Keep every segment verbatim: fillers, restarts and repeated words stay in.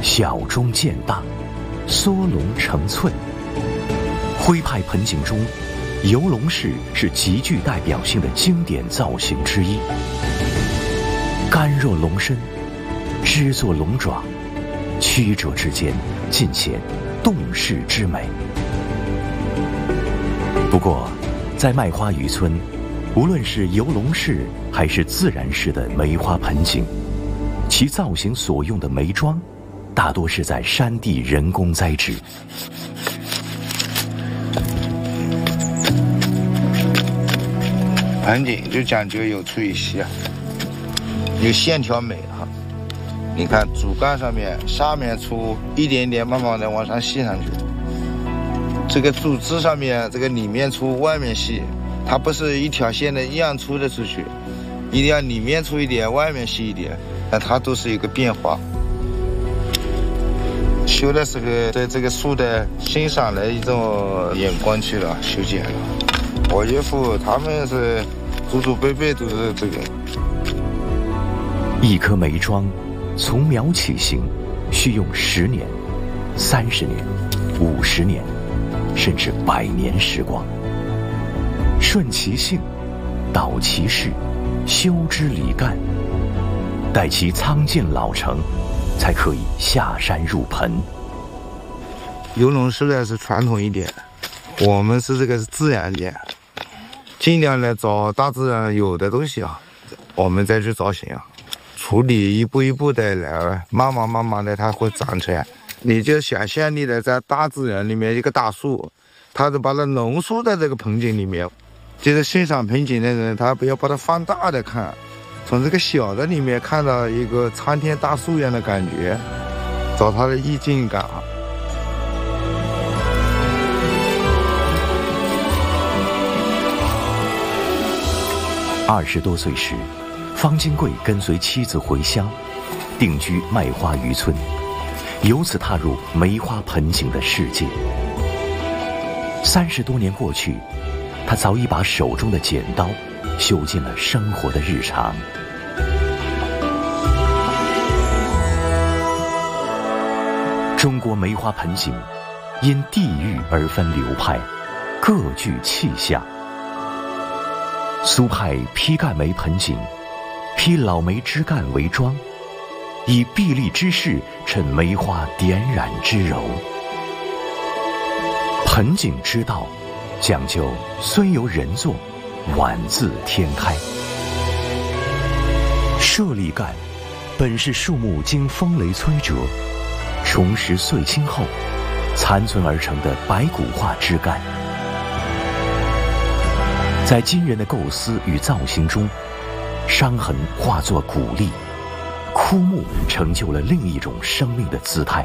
小中见大，缩龙成寸。徽派盆景中，游龙式是极具代表性的经典造型之一。干若龙身，肢作龙爪，曲折之间尽显动势之美。不过，在麦花渔村，无论是游龙式还是自然式的梅花盆景，其造型所用的梅桩，大多是在山地人工栽植。 盆景就讲究有粗有细啊，有线条美哈。你看主干上面，上面粗一点点，慢慢的往上细上去。这个主枝上面，这个里面粗，外面细，它不是一条线的一样粗的出去，一定要里面粗一点，外面细一点，那它都是一个变化。修的时候对这个树的欣赏的一种眼光去了，修剪了。我岳父他们是祖祖辈辈都是这个。 一棵梅桩从苗起行，需用十年、三十年、五十年，甚至百年时光。顺其性，导其势，修之理干，待其苍劲老成，才可以下山入盆。 游龙式呢是传统一点，我们是这个是自然一点，尽量来找大自然有的东西啊，我们再去造型啊，处理一步一步的来，慢慢慢慢的它会长出来。你就想象力的在大自然里面一个大树，它就把它浓缩在这个盆景里面。就是欣赏盆景的人，他不要把它放大的看，从这个小的里面看到一个参天大树一样的感觉，找它的意境感。 二十多岁时，方金贵跟随妻子回乡，定居麦花渔村，由此踏入梅花盆景的世界。三十多年过去，他早已把手中的剪刀修进了生活的日常。中国梅花盆景因地域而分流派，各具气象。苏派披干梅盆景，披老梅枝干为桩，以碧丽之势衬梅花点染之柔。盆景之道，讲究虽由人作，宛自天开。舍利干本是树木经风雷摧折，虫蚀碎青后残存而成的白骨化枝干。在今人的构思与造型中，伤痕化作鼓励，枯木成就了另一种生命的姿态。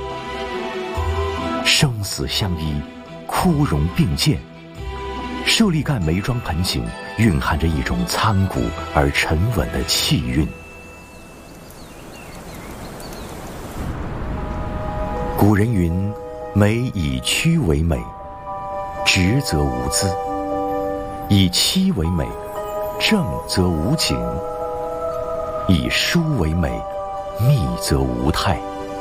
生死相依，枯荣并健，舍利干梅桩盆景蕴含着一种苍古而沉稳的气韵。古人云：梅以曲为美，直则无姿；以凄为美，正则无景；以疏为美，密则无态。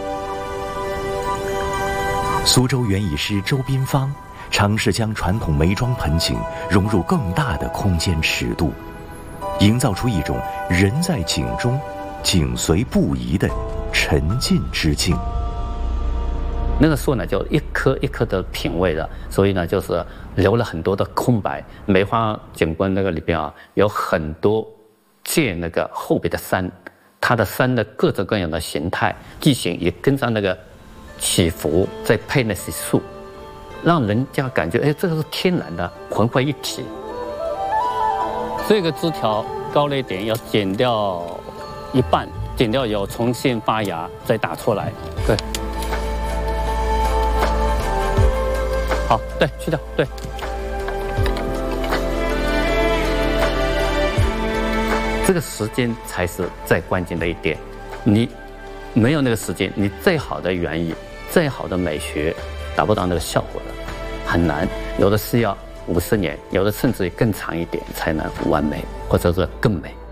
苏州园艺师周斌芳尝试将传统梅桩盆景融入更大的空间尺度，营造出一种人在景中，景随不移的沉浸之境。 那个树呢，就一颗一颗的品味的，所以呢，就是留了很多的空白。梅花景观那个里边啊，有很多借那个后边的山，它的山的各种各样的形态、地形也跟上那个起伏，再配那些树，让人家感觉，哎，这个是天然的，浑为一体。这个枝条高了一点，要剪掉一半，剪掉以后重新发芽，再打出来。对。好，对，去掉，对。这个时间才是最关键的一点。你没有那个时间，你再好的园艺，再好的美学，达不到那个效果的，很难。有的是要五十年，有的甚至更长一点才能完美，或者说更美。